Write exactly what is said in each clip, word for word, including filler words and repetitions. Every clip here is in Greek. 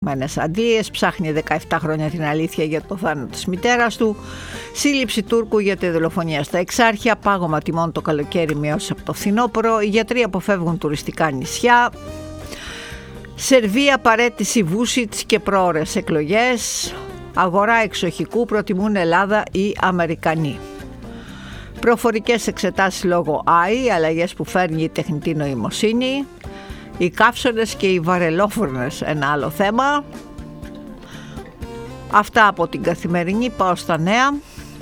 Μένες αντλίες, ψάχνει δεκαεπτά χρόνια την αλήθεια για το θάνατο της μητέρας του, σύλληψη Τούρκου για τη δολοφονία στα Εξάρχεια, πάγωμα τιμών το καλοκαίρι μειώσει από το φθινόπωρο, οι γιατροί αποφεύγουν τουριστικά νησιά, Σερβία παρέτηση Βούσιτς και πρόωρες εκλογές, αγορά εξοχικού προτιμούν Ελλάδα ή Αμερικανοί. Προφορικές εξετάσεις λόγω ΆΗ, αλλαγές που φέρνει η τεχνητή νοημοσύνη. Οι καύσονες και οι βαρελόφουρνες, ένα άλλο θέμα. Αυτά από την Καθημερινή. Πάω στα νέα.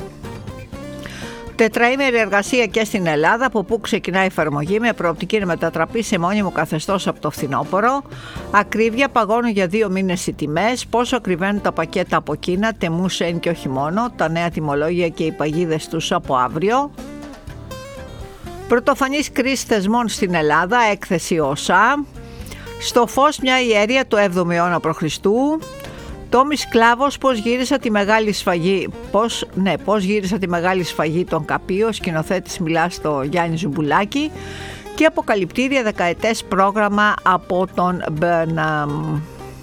Τετραήμερη εργασία και στην Ελλάδα, από πού ξεκινά η εφαρμογή με προοπτική να μετατραπεί σε μόνιμο καθεστώς από το φθινόπωρο. Ακρίβεια, παγώνουν για δύο μήνες οι τιμές. Πόσο ακριβένουν τα πακέτα από Κίνα, τεμούς εν και όχι μόνο, τα νέα τιμολόγια και οι παγίδες τους από αύριο. Πρωτοφανής κρίση θεσμών στην Ελλάδα, έκθεση ΟΣΑ. Στο φως μια ιερία του έβδομου αιώνα π.Χ. Τόμις Κλάβος, πώς γύρισα τη μεγάλη σφαγή, πώς, ναι, πώς γύρισα τη μεγάλη σφαγή των Καπίων, σκηνοθέτης μιλά στο Γιάννη Ζουμπουλάκη, και αποκαλυπτήρια δεκαετές πρόγραμμα από τον Μπέρναμ.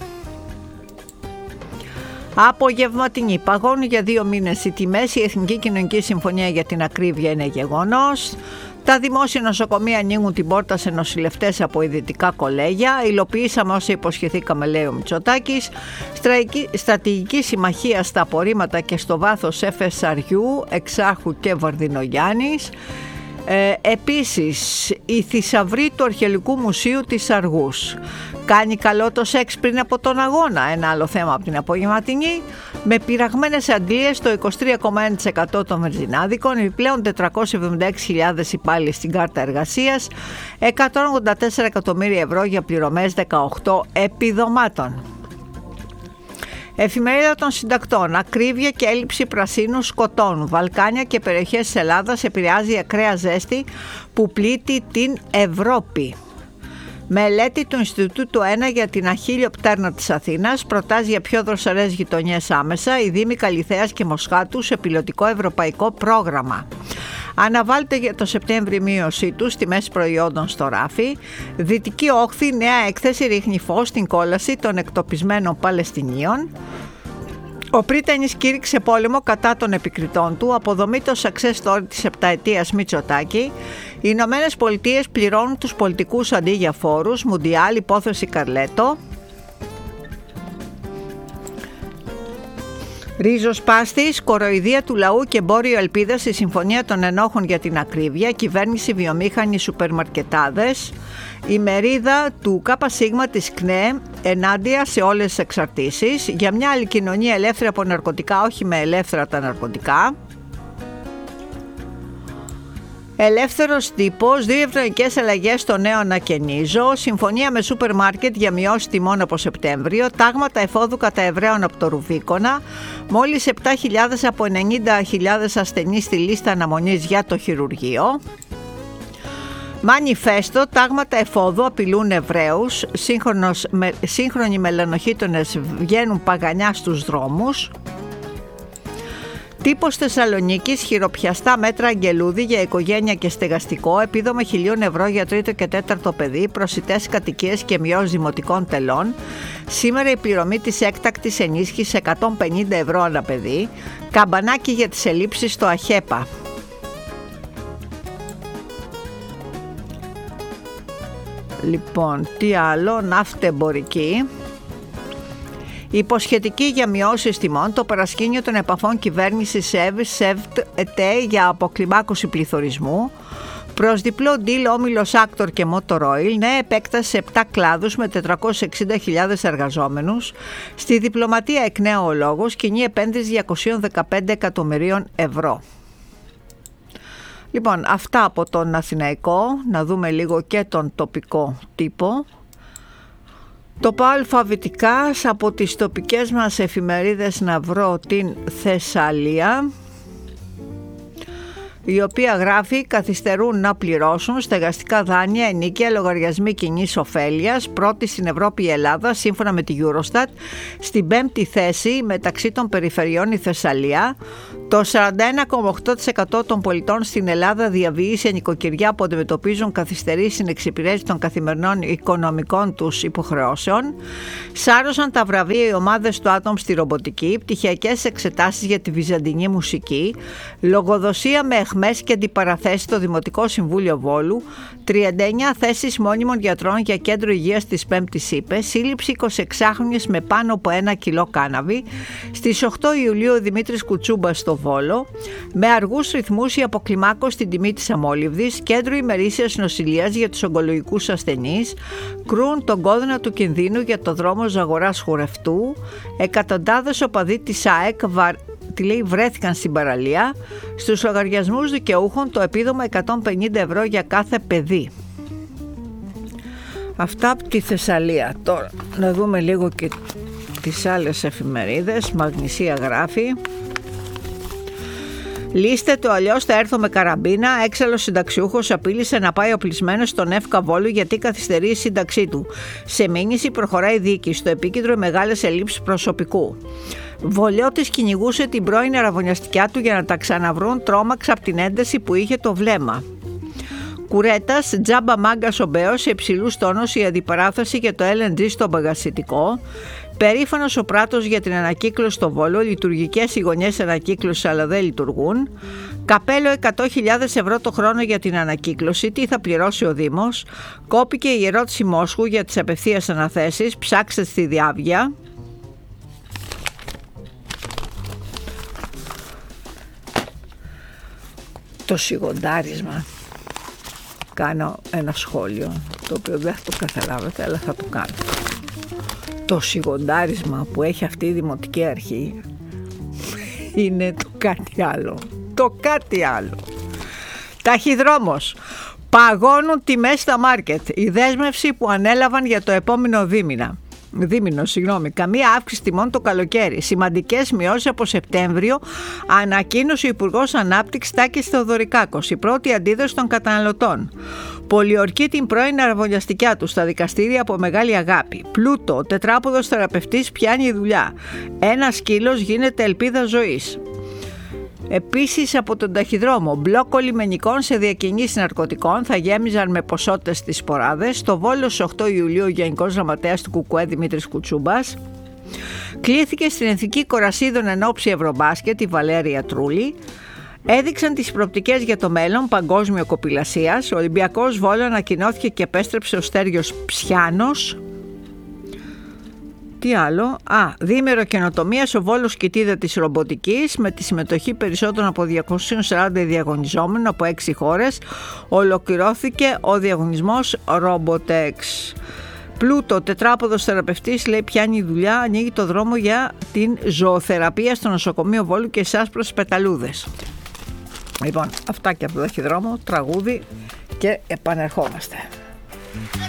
Απογευματινή, παγώνουν για δύο μήνες οι τιμές, η Εθνική Κοινωνική Συμφωνία για την ακρίβεια είναι γεγονός. Τα δημόσια νοσοκομεία ανοίγουν την πόρτα σε νοσηλευτές από ειδικά κολέγια. Υλοποιήσαμε όσα υποσχεθήκαμε, λέει ο Μητσοτάκης. Στρατηγική συμμαχία στα απορρίμματα και στο βάθος εφ ες αρ γιου, Εξάρχου και Βαρδινογιάννης. Ε, επίσης, η θησαυρή του Αρχαιολογικού Μουσείου της Αργούς. Κάνει καλό το σεξ πριν από τον αγώνα, ένα άλλο θέμα από την απογευματινή. Με πειραγμένες αντλίες το είκοσι τρία κόμμα ένα τοις εκατό των βενζινάδικων, επιπλέον τετρακόσιες εβδομήντα έξι χιλιάδες υπάλληλοι στην κάρτα εργασίας, εκατόν ογδόντα τέσσερα εκατομμύρια ευρώ για πληρωμές δεκαοκτώ επιδομάτων. Εφημερίδα των Συντακτών. Ακρίβεια και έλλειψη πρασίνου σκοτώνουν. Βαλκάνια και περιοχές της Ελλάδας επηρεάζει η ακραία ζέστη που πλήττει την Ευρώπη. Μελέτη του Ινστιτούτου ένα για την Αχίλιο Πτέρνα της Αθήνας προτάζει για πιο δροσερές γειτονιές άμεσα οι Δήμοι Καλιθέας και Μοσχάτου σε πιλωτικό ευρωπαϊκό πρόγραμμα. Αναβάλλεται για το Σεπτέμβρη μείωσή του στη μέση προϊόντων στο ράφι. Δυτική Όχθη, νέα έκθεση ρίχνει φως στην κόλαση των εκτοπισμένων Παλαιστινίων. Ο Πρίτανης κήρυξε πόλεμο κατά των επικριτών του, αποδομεί το success story της επταετίας Μητσοτάκη. Οι Ηνωμένες Πολιτείες πληρώνουν τους πολιτικούς αντί για φόρους, Μουντιάλ, υπόθεση Καρλέτο. Ρίζος Πάστης, κοροϊδία του λαού και εμπόριο ελπίδας στη Συμφωνία των Ενόχων για την Ακρίβεια, κυβέρνηση, βιομήχανοι, σούπερ-μαρκετάδες. Η μερίδα του ΚΣ της ΚΝΕ ενάντια σε όλες τις εξαρτήσεις, για μια άλλη κοινωνία ελεύθερη από ναρκωτικά, όχι με ελεύθερα τα ναρκωτικά. Ελεύθερος τύπος, δύο ευρωϊκές αλλαγές στο νέο ανακαινίζω, συμφωνία με σούπερ μάρκετ για μειώσει τιμών από Σεπτέμβριο, τάγματα εφόδου κατά Εβραίων από το Ρουβίκονα, μόλις επτά χιλιάδες από ενενήντα χιλιάδες ασθενείς στη λίστα αναμονής για το χειρουργείο. Μανιφέστο, τάγματα εφόδου απειλούν Εβραίους, με, σύγχρονοι μελανοχείτονες βγαίνουν παγανιά στους δρόμους. Τύπος Θεσσαλονίκης, χειροπιαστά μέτρα Αγγελούδη για οικογένεια και στεγαστικό, επίδομα χιλίων ευρώ για τρίτο και τέταρτο παιδί, προσιτές κατοικίες και μειώσεις δημοτικών τελών. Σήμερα η πληρωμή της έκτακτης ενίσχυσης εκατόν πενήντα ευρώ ανά παιδί, καμπανάκι για τις ελλείψεις στο ΑΧΕΠΑ. Λοιπόν, τι άλλο, ναύτεμπορική. Υποσχετική για μειώσεις τιμών, το παρασκήνιο των επαφών κυβέρνησης ΕΒ, ΣΕΒΤ, ΕΤΕ για αποκλιμάκωση πληθωρισμού. Προς διπλό ντύλ όμιλος Άκτορ και Motor Oil, νέα επέκταση σε επτά κλάδους με τετρακόσιες εξήντα χιλιάδες εργαζόμενους. Στη διπλωματία εκ νέου ο λόγος, κοινή επένδυση διακόσια δεκαπέντε εκατομμυρίων ευρώ. Λοιπόν, αυτά από τον Αθηναϊκό, να δούμε λίγο και τον τοπικό τύπο. Το πάω αλφαβητικά από τις τοπικές μας εφημερίδες να βρω την Θεσσαλία. η οποία γράφει καθυστερούν να πληρώσουν στεγαστικά δάνεια, ενοίκια, λογαριασμοί κοινής ωφέλειας, πρώτη στην Ευρώπη η Ελλάδα σύμφωνα με τη Eurostat, στην πέμπτη θέση μεταξύ των περιφερειών η Θεσσαλία. Το σαράντα ένα κόμμα οκτώ τοις εκατό των πολιτών στην Ελλάδα διαβιεί σε νοικοκυριά που αντιμετωπίζουν καθυστερήσεις στην εξυπηρέτηση των καθημερινών οικονομικών τους υποχρεώσεων. Σάρωσαν τα βραβεία οι ομάδες του Άτομ στη ρομποτική, πτυχιακές εξετάσεις για τη βυζαντινή μουσική, λογοδοσία με αιχμές και αντιπαραθέσεις στο Δημοτικό Συμβούλιο Βόλου, τριάντα εννέα θέσεις μόνιμων γιατρών για κέντρο υγείας της Πέμπτης ΥΠΕ, σύλληψη εικοσιεξάχρονης με πάνω από ένα κιλό κάναβη. Στις οκτώ Ιουλίου ο Δημήτρης Κουτσούμπας στο Βόλο, με αργούς ρυθμούς η αποκλιμάκωση στην τιμή της αμόλυβδης, κέντρο ημερήσιας νοσηλείας για τους ογκολογικούς ασθενείς, κρούν τον κόδωνα του κινδύνου για το δρόμο Ζαγοράς Χουρευτού, εκατοντάδες οπαδοί της ΑΕΚ τη λέει, βρέθηκαν στην παραλία, στους λογαριασμούς δικαιούχων το επίδομα εκατόν πενήντα ευρώ για κάθε παιδί. Αυτά από τη Θεσσαλία. Τώρα να δούμε λίγο και τις άλλες εφημερίδες. Μαγνησία γράφει: λύστε το, αλλιώς θα έρθω με καραμπίνα. Έξαλλος συνταξιούχος απείλησε να πάει οπλισμένος στον Εύκα Βόλου γιατί καθυστερεί η σύνταξή του. Σε μήνυση προχωράει η δίκη. Στο επίκεντρο οι μεγάλες ελλείψεις προσωπικού. Βολιώτης κυνηγούσε την πρώην αραβωνιαστικιά του για να τα ξαναβρούν, τρόμαξε από την ένταση που είχε το βλέμμα. Κουρέτας, τζάμπα μάγκας ο Μπέος, σε υψηλούς τόνους η αντιπαράθεση για το ελ εν τζι στο μπαγκασιτικό. Περήφανος ο Πράτος για την ανακύκλωση στο Βόλο, λειτουργικές οι γωνιές ανακύκλωσης αλλά δεν λειτουργούν. Καπέλο εκατό χιλιάδες ευρώ το χρόνο για την ανακύκλωση, τι θα πληρώσει ο Δήμος. Κόπηκε η ερώτηση Μόσχου για τις απευθείας αναθέσεις, ψάξτε στη διάβγεια. Το σιγοντάρισμα. Κάνω ένα σχόλιο, το οποίο δεν θα το καταλάβετε, αλλά θα το κάνω. Το σιγοντάρισμα που έχει αυτή η Δημοτική Αρχή είναι το κάτι άλλο. Το κάτι άλλο. Ταχυδρόμος. Παγώνουν τιμές στα μάρκετ. Η δέσμευση που ανέλαβαν για το επόμενο δίμηνα. Δίμηνο, συγγνώμη, καμία αύξηση τιμών το καλοκαίρι. Σημαντικές μειώσεις από Σεπτέμβριο, ανακοίνωσε ο Υπουργός Ανάπτυξης Τάκης Θεοδωρικάκος. Η πρώτη αντίδραση των καταναλωτών. Πολιορκεί την πρώην αραβωνιαστικιά του στα δικαστήρια από μεγάλη αγάπη. Πλούτο, ο τετράποδος θεραπευτής πιάνει δουλειά. Ένας σκύλος γίνεται ελπίδα ζωής. Επίσης από τον ταχυδρόμο, μπλόκο λιμενικών σε διακινήσεις ναρκωτικών θα γέμιζαν με ποσότητες στις σποράδες. Στο Βόλο στις οκτώ Ιουλίου ο Γενικός Γραμματέας του Κουκουέ Δημήτρης Κουτσούμπας κλήθηκε στην Εθνική Κορασίδων εν ώψη Ευρωμπάσκετ η Βαλέρια Τρούλη. Έδειξαν τις προοπτικές για το μέλλον παγκόσμιο κοπηλασίας. Ο Ολυμπιακός Βόλο ανακοινώθηκε και επέστρεψε ο Στέργιος Ψιάνος. Τι άλλο? Α, διήμερο καινοτομίας ο Βόλος κοιτίδα της ρομποτικής με τη συμμετοχή περισσότερων από διακόσιους σαράντα διαγωνιζόμενων από έξι χώρες. Ολοκληρώθηκε ο διαγωνισμός Robotex. Πλούτο, τετράποδος θεραπευτής, λέει, πιάνει δουλειά, ανοίγει το δρόμο για την ζωοθεραπεία στο νοσοκομείο Βόλου και εσάς προς πεταλούδες. Λοιπόν, αυτά και από το ταχυδρόμο, τραγούδι και επανερχόμαστε.